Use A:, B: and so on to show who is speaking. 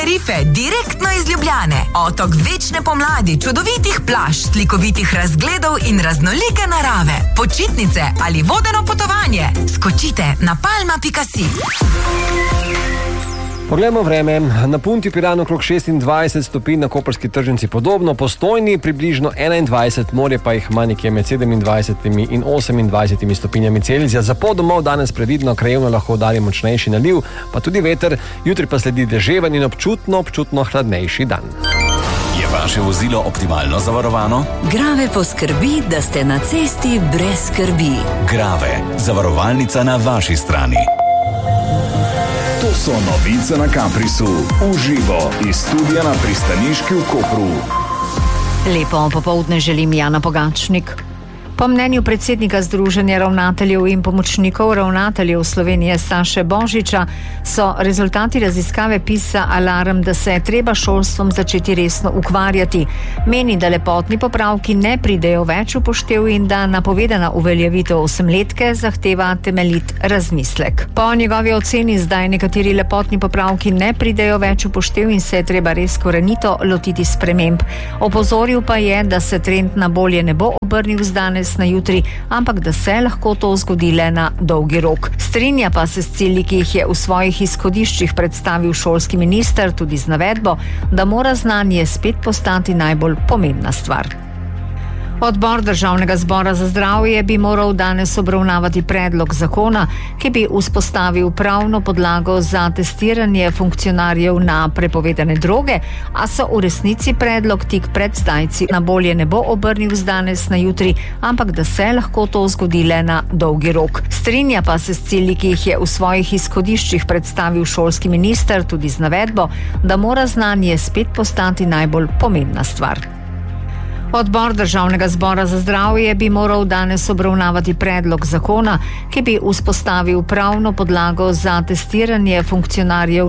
A: Tenerife, direktno iz Ljubljane. Otok večne pomladi, čudovitih plaž, slikovitih razgledov in raznolike narave. Počitnice ali vodeno potovanje. Skočite na palma.si.
B: Poglejmo vreme. Na Punti v Piranu okrog 26 stopinj, na koprski tržnici podobno, Postojni približno 21, morje pa jih ima nekje med 27 in 28 stopinjami Celzija. Za pot domov danes previdno, krajevno lahko udari močnejši naliv, pa tudi veter, jutri pa sledi deževen in občutno hladnejši dan.
C: Je vaše vozilo optimalno zavarovano?
D: Grave poskrbi, da ste na cesti brez skrbi.
C: Grave, zavarovalnica na vaši strani.
E: To so novice na Caprisu, uživo iz studia na pristaniški v Kopru.
F: Lepo popoldne želim, Jana Pogačnik. Po mnenju predsednika Združenja ravnateljev in pomočnikov ravnateljev Slovenije Saše Božiča so rezultati raziskave PISA alarm, da se je treba šolstvom začeti resno ukvarjati. Meni, da lepotni popravki ne pridejo več v poštev in da napovedana uveljavitev 8-letke zahteva temeljit razmislek. Po njegovi oceni zdaj nekateri lepotni popravki ne pridejo več v poštev in se je treba res korenito lotiti sprememb. Opozoril pa je, da se trend na bolje ne bo obrnil z danes na jutri, ampak da se lahko to zgodi le na dolgi rok. Strinja pa se s cilji, ki jih je v svojih izhodiščih predstavil šolski minister, tudi z navedbo, da mora znanje spet postati najbolj pomembna stvar. Odbor Državnega zbora za zdravje bi moral danes obravnavati predlog zakona, ki bi vzpostavil pravno podlago za testiranje funkcionarjev na prepovedane droge, a so v resnici predlog tik pred zdajci na bolje ne bo obrnil z danes na jutri, ampak da se lahko to zgodi le na dolgi rok. Strinja pa se s cilji, ki jih je v svojih izhodiščih predstavil šolski minister, tudi z navedbo, da mora znanje spet postati najbolj pomembna stvar. Odbor Državnega zbora za zdravje bi moral danes obravnavati predlog zakona, ki bi vzpostavil pravno podlago za testiranje funkcionarjev